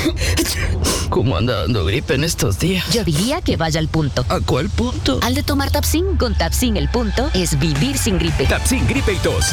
¿Cómo anda dando gripe en estos días? Yo diría que vaya al punto. ¿A cuál punto? Al de tomar Tapsin. Con Tapsin el punto es vivir sin gripe. Tapsin Gripe y Tos.